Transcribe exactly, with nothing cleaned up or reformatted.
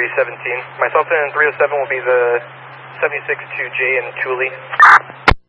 three seventeen. Myself and three oh seven will be the seventy-six to J in Thule.